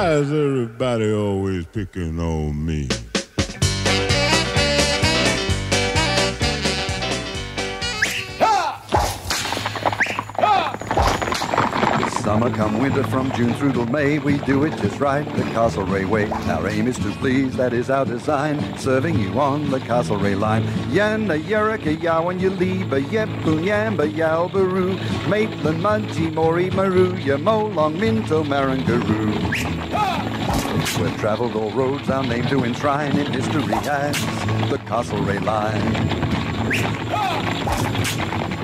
Why is everybody always picking on me? Summer come winter, from June through till May, we do it just right, the Castlereagh way. Our aim is to please, that is our design, serving you on the Castlereagh line. Yana, Yurika, Yawan, Yaliba, Yepun, Yamba, Yalbaroo, Maitland, Mudgee, Maury, Maru, Yamolong, Minto, Marangaroo. We've travelled all roads, our name to enshrine in history as the Castlereagh line.